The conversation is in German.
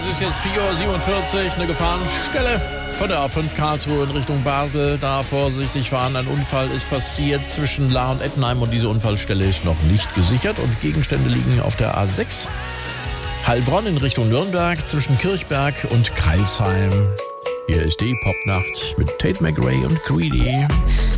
ist jetzt 4:47 Uhr, eine Gefahrenstelle von der A5 Karlsruhe in Richtung Basel. Da vorsichtig fahren, ein Unfall ist passiert zwischen Lahr und Ettenheim und diese Unfallstelle ist noch nicht gesichert und Gegenstände liegen auf der A6. Heilbronn in Richtung Nürnberg zwischen Kirchberg und Crailsheim. Hier ist die Popnacht mit Tate McRae und Greedy.